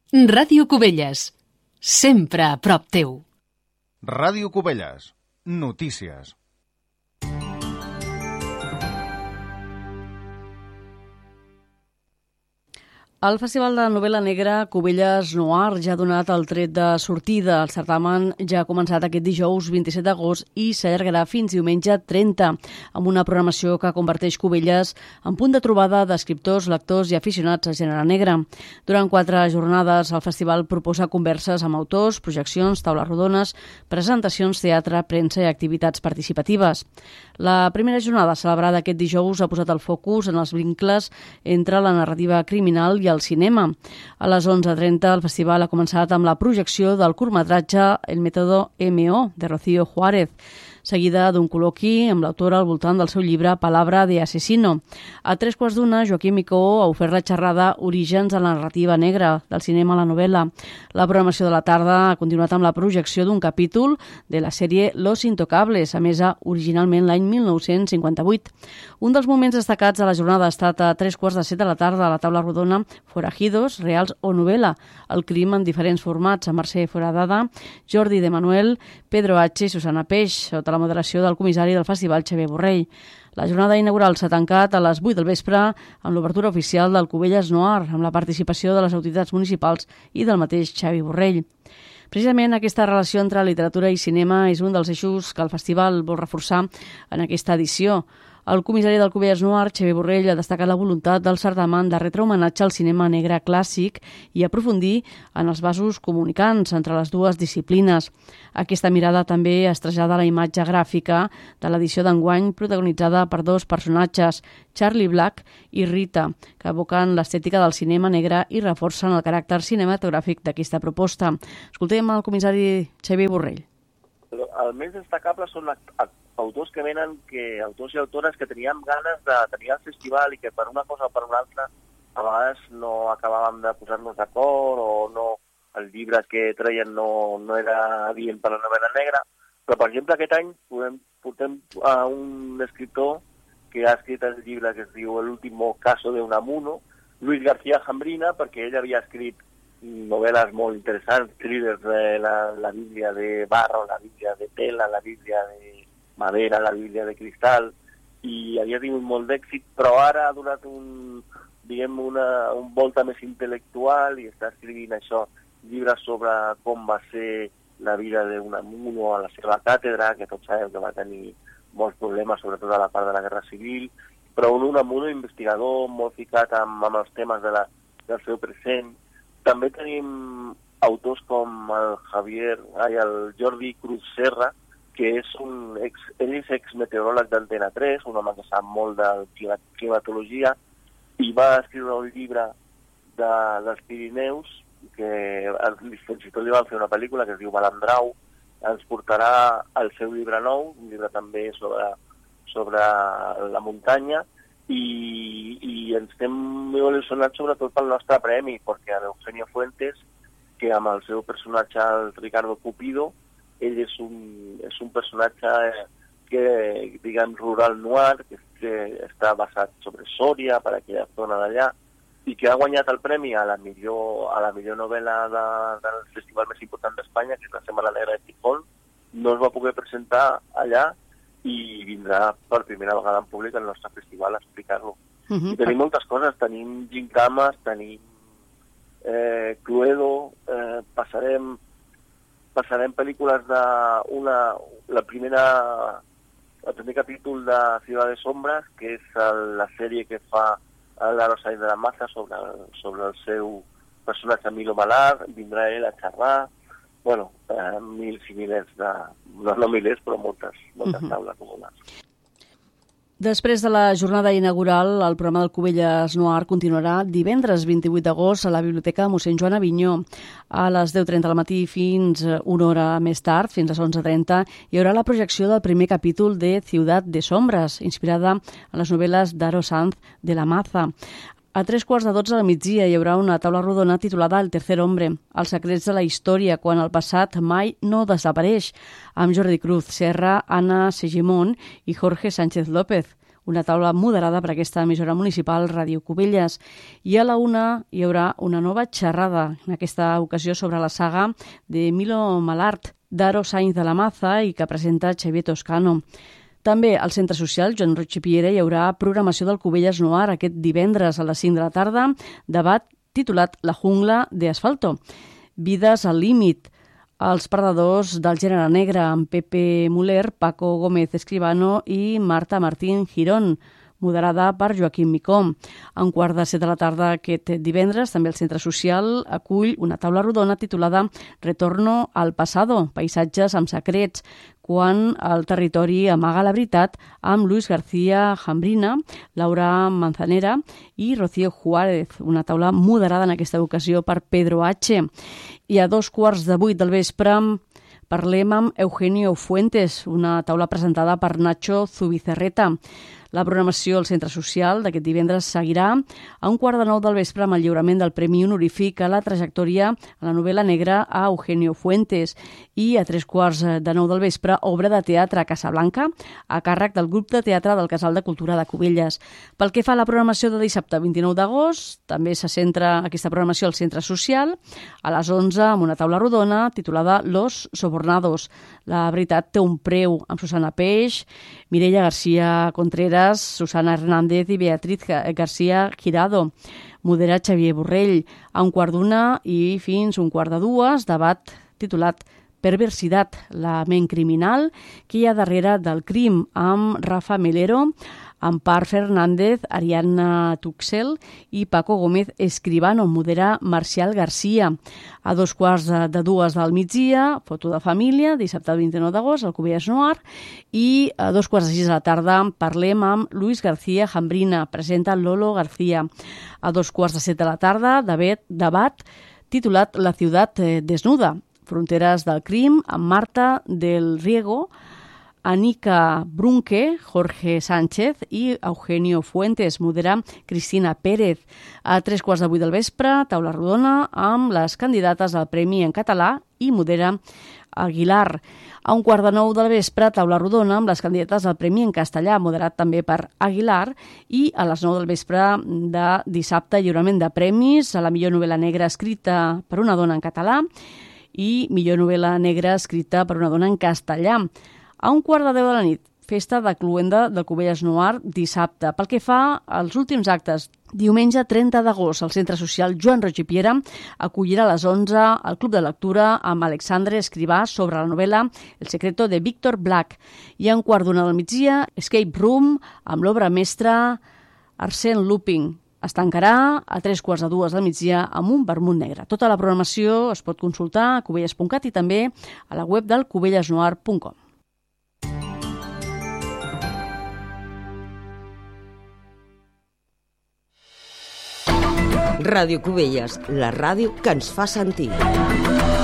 Ràdio Cubelles, sempre a prop teu. Ràdio Cubelles, notícies. El Festival de Novel·la Negra Cubelles Noir ja ha donat el tret de sortida. El certamen ja ha començat aquest dijous 27 d'agost i s'allargarà fins diumenge 30, amb una programació que converteix Cubelles en punt de trobada d'escriptors, lectors i aficionats al gènere negre. Durant 4 jornades, el festival proposa converses amb autors, projeccions, taules rodones, presentacions, teatre, premsa i activitats participatives. La primera jornada celebrada aquest dijous ha posat el focus en els vincles entre la narrativa criminal i al cinema. A les 11:30 el festival ha començat amb la projecció del curtmetratge El método M.O. de Rocío Juárez, seguida d'un col·loqui amb l'autora al voltant del seu llibre Palabra de asesino. A 3:15, Joaquim Micó ha ofert la xerrada Orígens de la narrativa negra, del cinema a la novel·la. La programació de la tarda ha continuat amb la projecció d'un capítol de la sèrie Los Intocables, emesa originalment l'any 1958. Un dels moments destacats de la jornada ha estat a 3:15 de la tarda a la taula rodona Forajidos, reals o novel·la, el crim en diferents formats, amb Mercè Foradada, Jordi de Manuel, Pedro H. i Susana Peix, sota la moderació del comissari del festival Xavier Borrell. La jornada inaugural s'ha tancat a les 8 del vespre amb l'obertura oficial del Cubelles Noir, amb la participació de les autoritats municipals i del mateix Xavier Borrell. Precisament aquesta relació entre literatura i cinema és un dels eixos que el festival vol reforçar en aquesta edició. El comissari del Cubelles Noir, Xavier Borrell, ha destacat la voluntat del certamen de retre homenatge al cinema negre clàssic i aprofundir en els vasos comunicants entre les dues disciplines. Aquesta mirada també es trasllada a la imatge gràfica de l'edició d'enguany, protagonitzada per 2 personatges, Charlie Black i Rita, que evoquen l'estètica del cinema negre i reforcen el caràcter cinematogràfic d'aquesta proposta. Escoltem el comissari Xavier Borrell. El més destacable són autors que venen, autors i autores que teníem ganes de tenir al festival i que per una cosa o per una altra a vegades no acabàvem de posar-nos d'acord o no, el llibre que treien no era adient per la novel·la negra. Però, per exemple, aquest any portem a un escriptor que ha escrit el llibre que es diu El último caso de Unamuno, Luis García Jambrina, perquè ell havia escrit novel·les molt interessants, thrillers de la Bíblia de barro, la Bíblia de tela, la Bíblia de madera, la Bíblia de cristal, i havia tingut molt d'èxit, però ara ha donat un volta més intel·lectual i està escrivint això, llibres sobre com va ser la vida d'Unamuno a la seva càtedra, que tots sabem que va tenir molts problemes, sobretot a la part de la Guerra Civil, però un Unamuno investigador, molt ficat amb els temes del seu present. També tenim autors com el Jordi Cruz Serra, que ell és exmeteoròleg d'Antena 3, un home que sap molt de climatologia, i va escriure un llibre dels Pirineus, que fins i tot li van fer una pel·lícula que es diu Balandrau. Ens portarà el seu llibre nou, un llibre també sobre la muntanya, i ens estem molt il·lusionats sobretot pel nostre premi, perquè l'Eugenio Fuentes, que amb el seu personatge, el Ricardo Cupido, ell és un personatge que, diguem, rural noir, que està basat sobre Sòria, per aquella zona d'allà, i que ha guanyat el premi a la millor novel·la del festival més important d'Espanya, que és la Setmana Negra de Gijón. No es va poder presentar allà i vindrà per primera vegada en públic al nostre festival a explicar-lo. I tenim moltes coses, tenim gincames, tenim Cluedo, passarem pel·lícules el primer capítol de Ciudad de Sombras, que és la sèrie que fa l'Aro Saiz de la Maza sobre el seu personatge Milo Malar, vindrà ell a xerrar, milers i milers no milers, però moltes taules comunes. Després de la jornada inaugural, el programa del Cubelles Noir continuarà divendres 28 d'agost a la Biblioteca mossèn Joan Avinyó. A les 10:30 del matí fins una hora més tard, fins a les 11:30, hi haurà la projecció del primer capítol de Ciudad de Sombras, inspirada en les novel·les d'Aro Sanz de la Maza. A 11:45 del migdia hi haurà una taula rodona titulada El tercer hombre, els secrets de la història quan el passat mai no desapareix, amb Jordi Cruz Serra, Anna Segimon i Jorge Sánchez López. una taula moderada per aquesta emissora municipal Ràdio Cubelles. I a la 1 hi haurà una nova xerrada, en aquesta ocasió sobre la saga de Milo Malart, d'Aro Sainz de la Maza, i que presenta Xavier Toscano. També al Centre Social Joan Roig i Piera hi haurà programació del Cubelles Noir aquest divendres a les 5 de la tarda, debat titulat La jungla de asfalto. Vides al límit. Els perdedors del gènere negre, amb Pepe Muller, Paco Gómez Escribano i Marta Martín Girón, moderada per Joaquim Micó. A 6:15 de la tarda aquest divendres, també el Centre Social acull una taula rodona titulada Retorno al pasado, paisatges amb secrets, quan el territori amaga la veritat, amb Luis García Jambrina, Laura Manzanera i Rocío Juárez, una taula moderada en aquesta ocasió per Pedro H. I a 7:15 del vespre parlem amb Eugenio Fuentes, una taula presentada per Nacho Zubizarreta. La programació al Centre Social d'aquest divendres seguirà a 8:45 del vespre amb el lliurament del Premi Honorífic a la trajectòria a la novel·la negra a Eugenio Fuentes, i a 8:45 del vespre obra de teatre a Casablanca a càrrec del grup de teatre del Casal de Cultura de Cubelles. Pel que fa a la programació de dissabte 29 d'agost, també se centra aquesta programació al Centre Social a les 11 amb una taula rodona titulada Los Sobornados. La veritat té un preu, amb Susana Peix, Mireia García Contreras, Susana Hernández i Beatriz García Girado. Modera Xavier Borrell. A 1:15 i fins 1:45, debat titulat Perversidad, la ment criminal que hi ha darrere del crim, amb Rafa Melero, Ampar Fernández, Ariadna Tuxel i Paco Gómez Escribano. Modera Marcial García. A 2:45 del migdia, foto de família, dissabte 29 d'agost, al Cubelles Noir. I a 2:45 de la tarda parlem amb Luis García Jambrina, presenta Lolo García. A 2:15 de la tarda, debat titulat La ciutat desnuda, fronteres del crim, amb Marta del Riego, Anika Brunke, Jorge Sánchez i Eugenio Fuentes. Modera Cristina Pérez. A 3:15 del vespre, taula rodona amb les candidates al Premi en català, i modera Aguilar. A 8:45 del vespre, taula rodona amb les candidates al Premi en castellà, moderat també per Aguilar, i a les 9 del vespre de dissabte, lliurament de premis a la millor novel·la negra escrita per una dona en català i millor novel·la negra escrita per una dona en castellà. A 9:15 de la nit, festa de cluenda del Cubelles Noir dissabte. Pel que fa als últims actes, diumenge 30 d'agost, al Centre Social Joan Roig i Piera acollirà a les 11 el Club de Lectura amb Alexandre Escrivà sobre la novel·la El secreto de Víctor Black. I a 1:15 del migdia, Escape Room amb l'obra mestra Arsène Lupin. Es tancarà a 3:15 del migdia amb un vermut negre. Tota la programació es pot consultar a cubelles.cat i també a la web del cubellesnoir.com. Ràdio Cubelles, la ràdio que ens fa sentir.